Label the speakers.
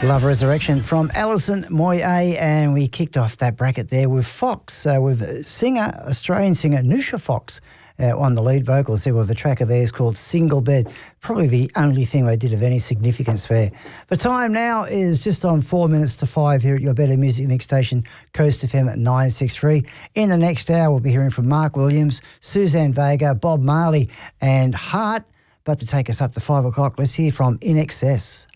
Speaker 1: Love Resurrection from Alison Moyet, and we kicked off that bracket there with Fox, with Australian singer Nusha Fox on the lead vocals there with a track of theirs called Single Bed, probably the only thing they did of any significance there. The time now is just on 4 minutes to 5 here at your Better Music Mix station, Coast FM at 963. In the next hour, we'll be hearing from Mark Williams, Suzanne Vega, Bob Marley and Heart. But to take us up to 5 o'clock, let's hear from In Excess.